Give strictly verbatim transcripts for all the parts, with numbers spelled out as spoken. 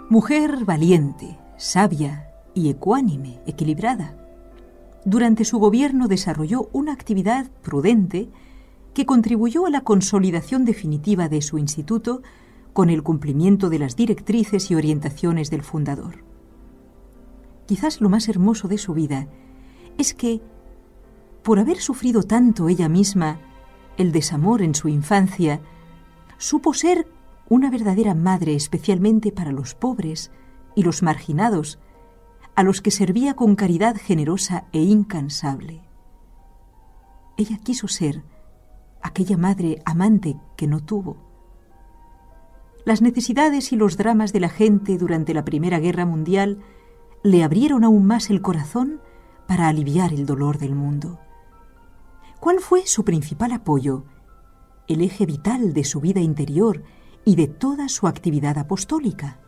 Mujer valiente, sabia y ecuánime, equilibrada. Durante su gobierno desarrolló una actividad prudente que contribuyó a la consolidación definitiva de su instituto con el cumplimiento de las directrices y orientaciones del fundador. Quizás lo más hermoso de su vida es que, por haber sufrido tanto ella misma el desamor en su infancia, supo ser una verdadera madre especialmente para los pobres y los marginados, a los que servía con caridad generosa e incansable. Ella quiso ser aquella madre amante que no tuvo. Las necesidades y los dramas de la gente durante la Primera Guerra Mundial le abrieron aún más el corazón para aliviar el dolor del mundo. ¿Cuál fue su principal apoyo? El eje vital de su vida interior y de toda su actividad apostólica.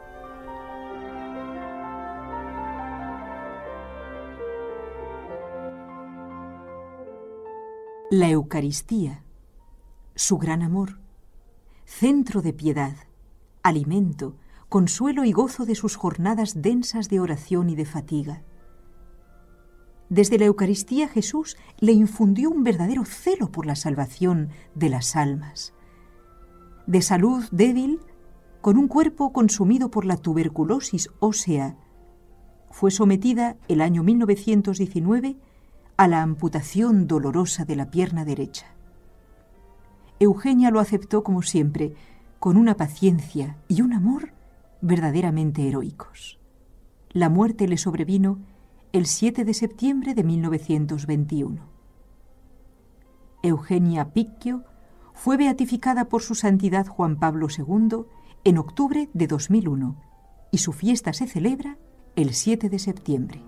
La Eucaristía, su gran amor, centro de piedad, alimento, consuelo y gozo de sus jornadas densas de oración y de fatiga. Desde la Eucaristía Jesús le infundió un verdadero celo por la salvación de las almas. De salud débil, con un cuerpo consumido por la tuberculosis ósea, fue sometida el año mil novecientos diecinueve a la amputación dolorosa de la pierna derecha. Eugenia lo aceptó como siempre, con una paciencia y un amor verdaderamente heroicos. La muerte le sobrevino el siete de septiembre de mil novecientos veintiuno. Eugenia Picchio fue beatificada por su santidad Juan Pablo segundo en octubre de dos mil uno y su fiesta se celebra el siete de septiembre.